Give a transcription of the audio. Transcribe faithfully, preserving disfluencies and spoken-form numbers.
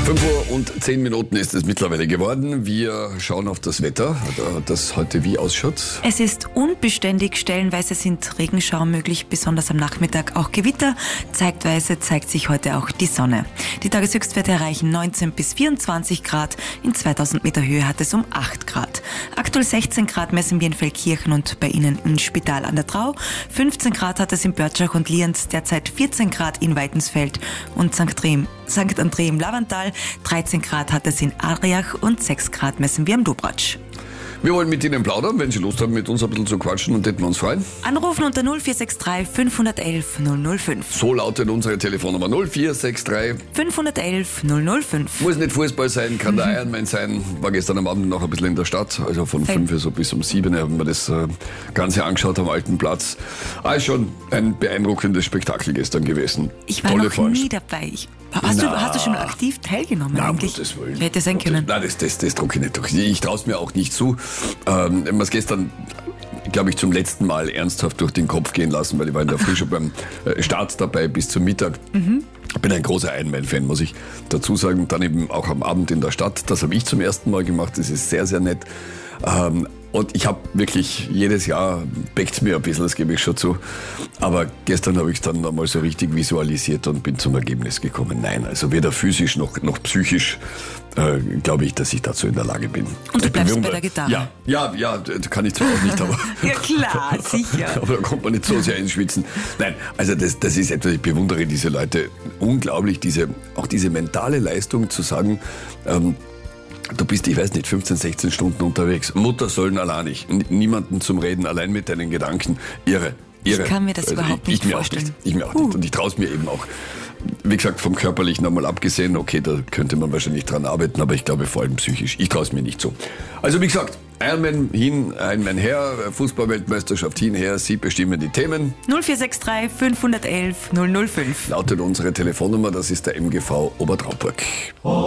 fünf Uhr und zehn Minuten ist es mittlerweile geworden. Wir schauen auf das Wetter, das heute wie ausschaut. Es ist unbeständig, stellenweise sind Regenschauer möglich, besonders am Nachmittag auch Gewitter. Zeitweise zeigt sich heute auch die Sonne. Die Tageshöchstwerte erreichen neunzehn bis vierundzwanzig Grad. In zweitausend Meter Höhe hat es um acht Grad. Aktuell sechzehn Grad messen wir in Feldkirchen und bei Ihnen in Spital an der Trau. fünfzehn Grad hat es in Börtschach und Lienz, derzeit vierzehn Grad in Weitensfeld und Sankt André im Lavantal. dreizehn Grad hat es in Ariach und sechs Grad messen wir am Dobratsch. Wir wollen mit Ihnen plaudern, wenn Sie Lust haben, mit uns ein bisschen zu quatschen, und hätten wir uns freuen. Anrufen unter null vier sechs drei fünf eins eins null null fünf. So lautet unsere Telefonnummer null vier sechs drei fünf eins eins null null fünf. Muss nicht Fußball sein, kann der Ironman sein. War gestern am Abend noch ein bisschen in der Stadt, also von fünf Uhr so bis um sieben haben wir das äh, Ganze angeschaut am Alten Platz. Ah, ist schon ein beeindruckendes Spektakel gestern gewesen. Ich war Tolle noch Veranstaltung. nie dabei. Ich, hast, du, hast du schon mal aktiv teilgenommen Na, eigentlich? Gottes Willen. Hätte sein können. Nein, das, das, das drucke ich nicht durch. Ich traue es mir auch nicht zu. Ähm, ich habe es gestern, glaube ich, zum letzten Mal ernsthaft durch den Kopf gehen lassen, weil ich war in der Früh schon beim Start dabei bis zum Mittag. Mhm. Ich bin ein großer Ironman-Fan, muss ich dazu sagen. Dann eben auch am Abend in der Stadt. Das habe ich zum ersten Mal gemacht. Das ist sehr, sehr nett. Ähm, Und ich habe wirklich jedes Jahr, bäckt mir ein bisschen, das gebe ich schon zu. Aber gestern habe ich es dann einmal so richtig visualisiert und bin zum Ergebnis gekommen. Nein, also weder physisch noch, noch psychisch äh, glaube ich, dass ich dazu in der Lage bin. Und du Ich bleibst bewundere- bei der Gitarre? Ja, ja, ja, das kann ich zwar auch nicht, aber... Ja klar, sicher. Aber da kommt man nicht so sehr ins Schwitzen. Nein, also das, das ist etwas, ich bewundere diese Leute unglaublich, diese, auch diese mentale Leistung zu sagen, ähm, du bist, ich weiß nicht, fünfzehn, sechzehn Stunden unterwegs. Mutter sollen alleinig. Niemanden zum Reden, allein mit deinen Gedanken. Irre, irre. Ich kann mir das überhaupt ich, nicht ich mir vorstellen. Auch nicht. Ich mir auch Uh. nicht. Und ich traue es mir eben auch. Wie gesagt, vom Körperlichen einmal abgesehen, okay, da könnte man wahrscheinlich dran arbeiten, aber ich glaube vor allem psychisch. Ich traue es mir nicht so. Also wie gesagt, Ironman hin, Ironman her, Fußballweltmeisterschaft hin, her, Sie bestimmen die Themen. null vier sechs drei fünf eins eins null null fünf. Lautet unsere Telefonnummer, das ist der M G V Obertrauburg.